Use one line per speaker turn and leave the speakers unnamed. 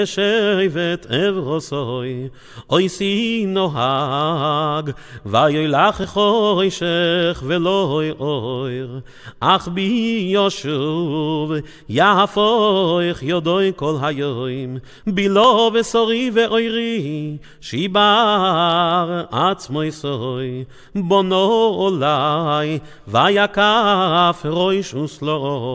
שבט אברוסוי, אוי סי נוהג, ויולך חושך ולא אויר, אך בי ישוב, יהפוך יודוי כל היום, בילו וסורי ואוירי, שיבר עצמו יסוי, בונו אולי, ויקף ראש וסלו.